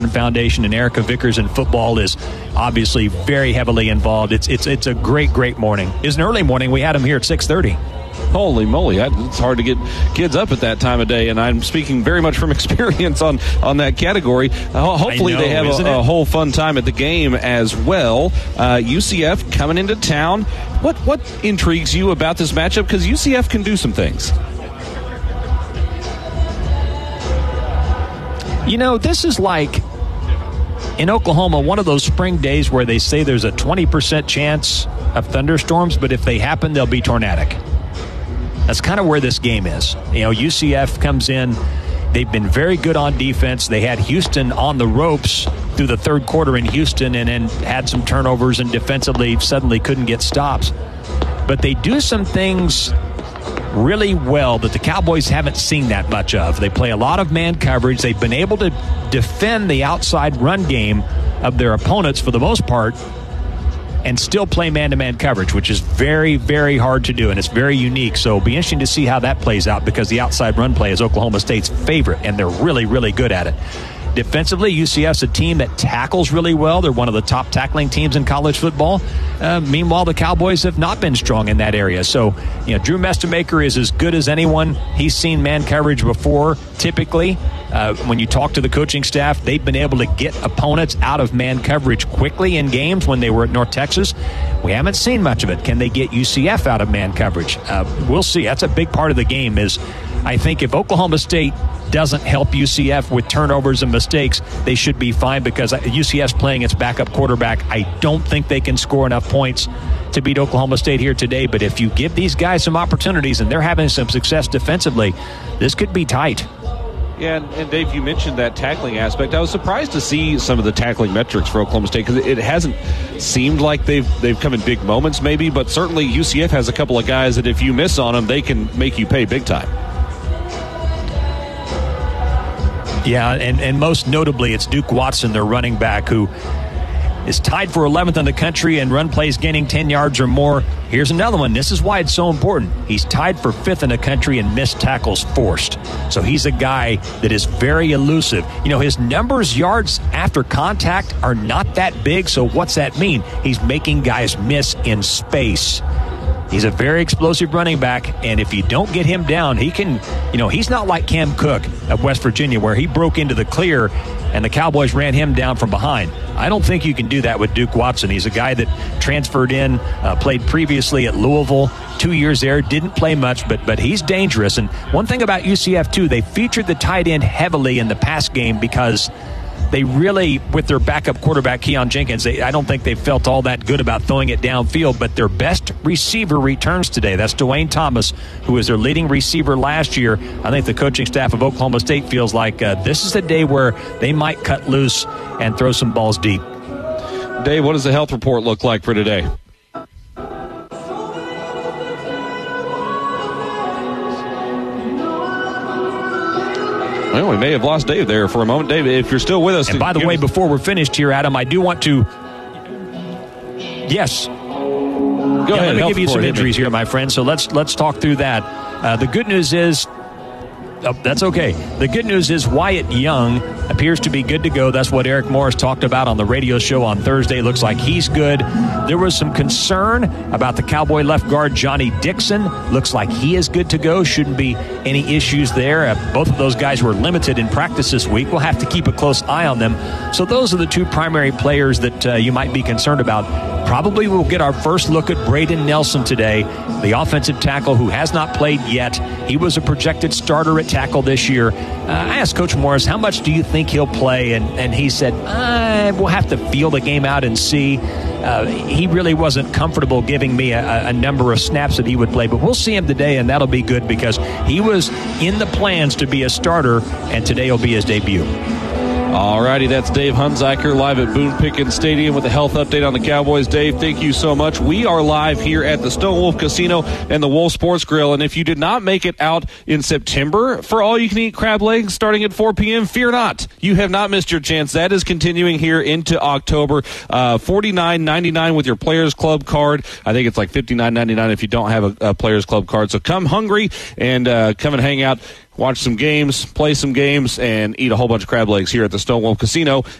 Foundation, and Erica Vickers in football is obviously very heavily involved. It's a great morning. It's an early morning. We had them here at 6:30. Holy moly, it's hard to get kids up at that time of day, and I'm speaking very much from experience on that category. Hopefully they have a whole fun time at the game as well. UCF coming into town. What intrigues you about this matchup? Because UCF can do some things. You know, this is like in Oklahoma, one of those spring days where they say there's a 20% chance of thunderstorms, but if they happen, they'll be tornadic. That's kind of where this game is. You know, UCF comes in. They've been very good on defense. They had Houston on the ropes through the third quarter in Houston and then had some turnovers and defensively suddenly couldn't get stops. But they do some things really well that the Cowboys haven't seen that much of. They play a lot of man coverage. They've been able to defend the outside run game of their opponents for the most part and still play man-to-man coverage, which is very, very hard to do, and it's very unique. So it'll be interesting to see how that plays out because the outside run play is Oklahoma State's favorite, and they're really, really good at it. Defensively, UCF's a team that tackles really well. They're one of the top tackling teams in college football. Meanwhile, the Cowboys have not been strong in that area. So, you know, Drew Mestemaker is as good as anyone. He's seen man coverage before. Typically, when you talk to the coaching staff, they've been able to get opponents out of man coverage quickly in games when they were at North Texas. We haven't seen much of it. Can they get UCF out of man coverage? We'll see. That's a big part of the game is I think if Oklahoma State doesn't help UCF with turnovers and mistakes, they should be fine because UCF's playing its backup quarterback. I don't think they can score enough points to beat Oklahoma State here today, but if you give these guys some opportunities and they're having some success defensively, this could be tight. Yeah, and Dave, you mentioned that tackling aspect. I was surprised to see some of the tackling metrics for Oklahoma State because it hasn't seemed like they've come in big moments maybe, but certainly UCF has a couple of guys that if you miss on them, they can make you pay big time. Yeah, and most notably, it's Duke Watson, their running back, who is tied for 11th in the country in run plays gaining 10 yards or more. Here's another one. This is why it's so important. He's tied for 5th in the country in missed tackles forced. So he's a guy that is very elusive. You know, his numbers, yards after contact are not that big. So what's that mean? He's making guys miss in space. He's a very explosive running back, and if you don't get him down, he can, you know, he's not like Cam Cook of West Virginia where he broke into the clear and the Cowboys ran him down from behind. I don't think you can do that with Duke Watson. He's a guy that transferred in, played previously at Louisville, 2 years there, didn't play much, but he's dangerous. And one thing about UCF, too, they featured the tight end heavily in the pass game because they really, with their backup quarterback, Keon Jenkins, I don't think they felt all that good about throwing it downfield, but their best receiver returns today. That's Dwayne Thomas, who was their leading receiver last year. I think the coaching staff of Oklahoma State feels like this is the day where they might cut loose and throw some balls deep. Dave, what does the health report look like for today? Well, we may have lost Dave there for a moment. Dave, if you're still with us. And by the way, before we're finished here, Adam, I do want to... Yes. Go ahead. Let me give you some injuries here, my friend. So let's talk through that. The good news is... Oh, that's okay. The good news is Wyatt Young appears to be good to go. That's what Eric Morris talked about on the radio show on Thursday. Looks like he's good. There was some concern about the Cowboy left guard, Johnny Dixon. Looks like he is good to go. Shouldn't be any issues there. Both of those guys were limited in practice this week. We'll have to keep a close eye on them. So those are the two primary players that you might be concerned about. Probably we'll get our first look at Braden Nelson today, the offensive tackle who has not played yet. He was a projected starter at tackle this year. I asked Coach Morris, how much do you think he'll play? And he said, we'll have to feel the game out and see. He really wasn't comfortable giving me a number of snaps that he would play, but we'll see him today, and that'll be good because he was in the plans to be a starter, and today will be his debut. All righty, that's Dave Hunziker live at Boone Pickens Stadium with a health update on the Cowboys. Dave, thank you so much. We are live here at the Stone Wolf Casino and the Wolf Sports Grill, and if you did not make it out in September for all-you-can-eat crab legs starting at 4 p.m., fear not. You have not missed your chance. That is continuing here into October. $49.99 with your Players Club card. I think it's like $59.99 if you don't have a Players Club card. So come hungry and come and hang out. watch some games, play some games, and eat a whole bunch of crab legs here at the Stone Wolf Casino